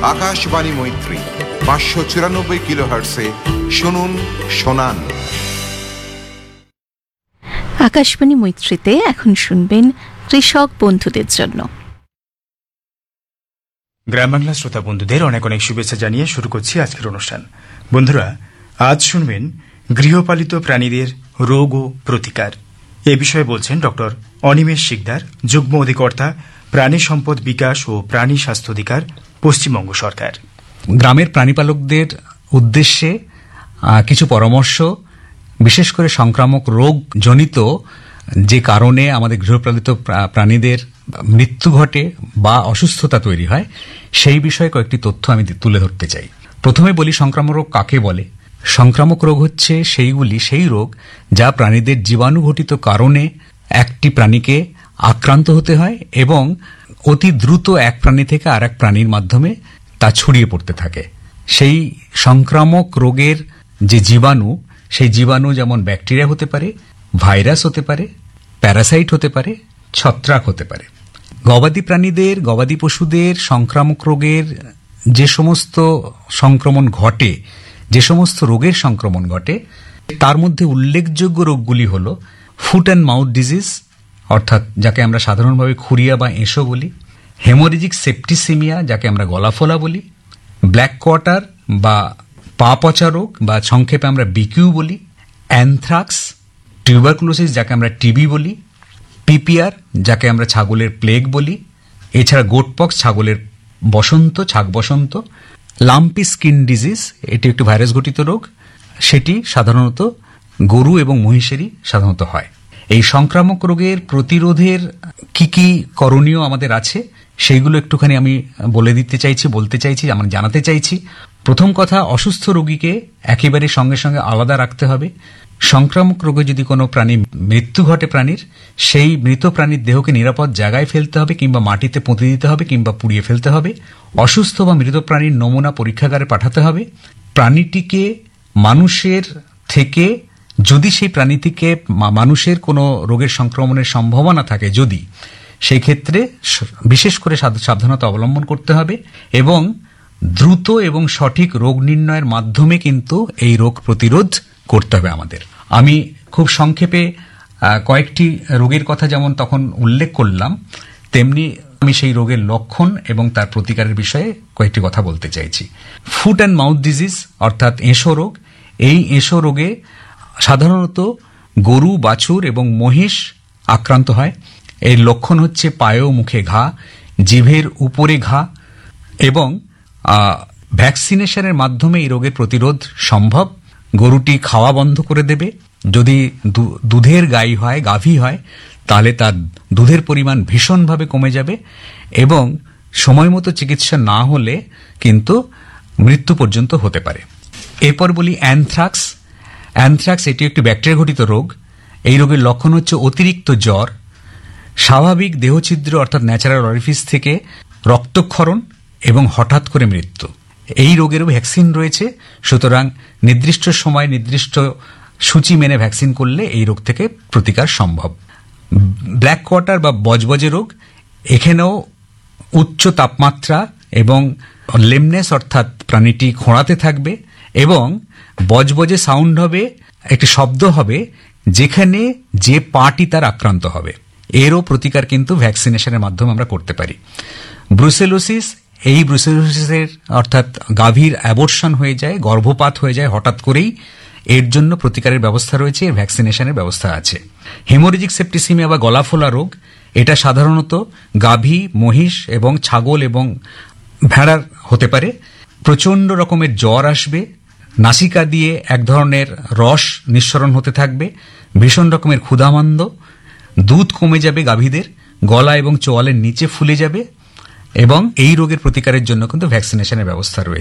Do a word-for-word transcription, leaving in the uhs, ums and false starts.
আকাশবাণী মৈত্রী পাঁচশো চুরানব্বই কিলো হার্টসে শুনুন শোনান। আকাশবাণী মৈত্রীতে এখন শুনবেন কৃষক বন্ধুদের জন্য। গ্রাম বাংলা শ্রোতা বন্ধুদের অনেক অনেক শুভেচ্ছা জানিয়ে শুরু করছি আজকের অনুষ্ঠান। বন্ধুরা, আজ শুনবেন গৃহপালিত প্রাণীদের রোগ ও প্রতিকার। এ বিষয়ে বলছেন ডক্টর অনিমেষ শিকদার, যুগ্ম অধিকর্তা, প্রাণী সম্পদ বিকাশ ও প্রাণী স্বাস্থ্য অধিকার, পশ্চিমবঙ্গ সরকার। গ্রামের প্রাণীপালকদের উদ্দেশ্যে কিছু পরামর্শ, বিশেষ করে সংক্রামক রোগ জনিত যে কারণে আমাদের গৃহপালিত প্রাণীদের মৃত্যু ঘটে বা অসুস্থতা তৈরি হয়, সেই বিষয়ে কয়েকটি তথ্য আমি তুলে ধরতে চাই। প্রথমে বলি, সংক্রামক রোগ কাকে বলে। সংক্রামক রোগ হচ্ছে সেইগুলি সেই রোগ যা প্রাণীদের জীবাণুঘটিত কারণে একটি প্রাণীকে আক্রান্ত হতে হয় এবং অতি দ্রুত এক প্রাণী থেকে আর এক প্রাণীর মাধ্যমে তা ছড়িয়ে পড়তে থাকে। সেই সংক্রামক রোগের যে জীবাণু, সেই জীবাণু যেমন ব্যাকটেরিয়া হতে পারে, ভাইরাস হতে পারে, প্যারাসাইট হতে পারে, ছত্রাক হতে পারে। গবাদি প্রাণীদের, গবাদি পশুদের সংক্রামক রোগের যে সমস্ত সংক্রমণ ঘটে, যে সমস্ত রোগের সংক্রমণ ঘটে, তার মধ্যে উল্লেখযোগ্য রোগগুলি হল ফুট অ্যান্ড মাউথ ডিজিজ, অর্থাৎ যাকে আমরা সাধারণভাবে খুরিয়া বা এঁসো বলি, হেমোরেজিক সেপ্টিসিমিয়া যাকে আমরা গলাফোলা বলি, ব্ল্যাক কোয়াটার বা পা পচা রোগ বা সংক্ষেপে আমরা বিকিউ বলি, অ্যানথ্রাক্স, টিউবারকুলোসিস যাকে আমরা টিবি বলি, পিপিআর যাকে আমরা ছাগলের প্লেগ বলি, এছাড়া গোটপক্স ছাগলের বসন্ত, ছাগ বসন্ত, লাম্পি স্কিন ডিজিজ এটি একটি ভাইরাস ঘটিত রোগ, সেটি সাধারণত গরু এবং মহিষেরই সাধারণত হয়। এই সংক্রামক রোগের প্রতিরোধের কি কি করণীয় আমাদের আছে সেইগুলো একটুখানি আমি বলে দিতে চাইছি, বলতে চাইছি, আমি জানাতে চাইছি। প্রথম কথা, অসুস্থ রোগীকে একেবারে সঙ্গে সঙ্গে আলাদা রাখতে হবে। সংক্রামক রোগে যদি কোনো প্রাণী মৃত্যু ঘটে প্রাণীর, সেই মৃত প্রাণীর দেহকে নিরাপদ জায়গায় ফেলতে হবে কিংবা মাটিতে পুঁতে দিতে হবে কিংবা পুড়িয়ে ফেলতে হবে। অসুস্থ বা মৃত প্রাণীর নমুনা পরীক্ষাগারে পাঠাতে হবে। প্রাণীটিকে মানুষের থেকে, যদি সেই প্রাণীটিকে মানুষের কোনো রোগের সংক্রমণের সম্ভাবনা থাকে, যদি সেই ক্ষেত্রে বিশেষ করে সাবধানতা অবলম্বন করতে হবে এবং দ্রুত এবং সঠিক রোগ নির্ণয়ের মাধ্যমে কিন্তু এই রোগ প্রতিরোধ করতে হবে আমাদের। আমি খুব সংক্ষেপে কয়েকটি রোগের কথা যেমন তখন উল্লেখ করলাম, তেমনি আমি সেই রোগের লক্ষণ এবং তার প্রতিকারের বিষয়ে কয়েকটি কথা বলতে চাইছি। ফুট অ্যান্ড মাউথ ডিজিজ অর্থাৎ এঁসো রোগ। এই এঁসো রোগে সাধারণত গরু, বাছুর এবং মহিষ আক্রান্ত হয়। এর লক্ষণ হচ্ছে পায়ে ও মুখে ঘা, জিভের উপরে ঘা, এবং ভ্যাকসিনেশনের মাধ্যমে এই রোগের প্রতিরোধ সম্ভব। গরুটি খাওয়া বন্ধ করে দেবে। যদি দুধের গাই হয়, গাভী হয়, তাহলে তার দুধের পরিমাণ ভীষণভাবে কমে যাবে এবং সময় মতো চিকিৎসা না হলে কিন্তু মৃত্যু পর্যন্ত হতে পারে। এরপর বলি অ্যানথ্রাক্স। অ্যানথ্রাক্স এটি একটি ব্যাকটেরিয়া ঘটিত রোগ। এই রোগের লক্ষণ হচ্ছে অতিরিক্ত জ্বর, স্বাভাবিক দেহছিদ্র অর্থাৎ ন্যাচারাল অরিফিস থেকে রক্তক্ষরণ এবং হঠাৎ করে মৃত্যু। এই রোগেরও ভ্যাকসিন রয়েছে, সুতরাং নির্দিষ্ট সময় নির্দিষ্ট সূচি মেনে ভ্যাকসিন করলে এই রোগ থেকে প্রতিকার সম্ভব। ব্ল্যাক কোয়াটার বা বজবজে রোগ, এখানেও উচ্চ তাপমাত্রা এবং লেমনেস অর্থাৎ প্রাণীটি খোঁড়াতে থাকবে এবং বজবজে সাউন্ড হবে, একটি শব্দ হবে যেখানে যে পাটি তার আক্রান্ত হবে। এরও প্রতিকার কিন্তু ভ্যাকসিনেশনের মাধ্যমে আমরা করতে পারি। ব্রুসেলোসিস, এই ব্রুসেলোসিসের অর্থাৎ গাভীর অ্যাবর্শন হয়ে যায়, গর্ভপাত হয়ে যায় হঠাৎ করেই, এর জন্য প্রতিকারের ব্যবস্থা রয়েছে, এর ভ্যাকসিনেশনের ব্যবস্থা আছে। হেমোরেজিক সেপ্টিসিমিয়া বা গলাফোলা রোগ, এটা সাধারণত গাভী, মহিষ এবং ছাগল এবং ভেড়ার হতে পারে। প্রচণ্ড রকমের জ্বর আসবে, নাসিকা দিয়ে এক ধরনের রস নিঃসরণ হতে থাকবে, ভীষণ রকমের ক্ষুধামান্দ, দুধ কমে যাবে গাভীদের, গলা এবং চোয়ালের নিচে ফুলে যাবে এবং এই রোগের প্রতিকারের জন্য কিন্তু ভ্যাকসিনেশনের ব্যবস্থা রয়েছে।